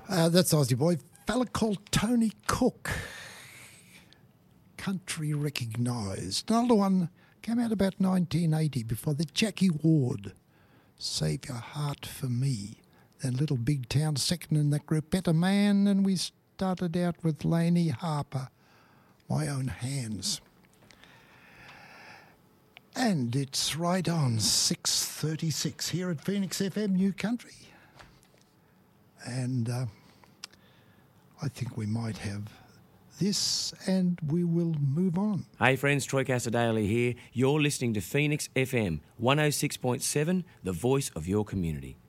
That's Aussie boy, fella called Tony Cook. Country recognised. Another one came out about 1980 before the Jackie Ward, Save Your Heart for Me. Then Little Big Town second in that group, Better Man, and we started out with Laney Harper, My Own Hands. And it's right on 6:36 here at Phoenix FM New Country. And I think we might have this and we will move on. Hey friends, Troy Casadale here. You're listening to Phoenix FM 106.7, the voice of your community.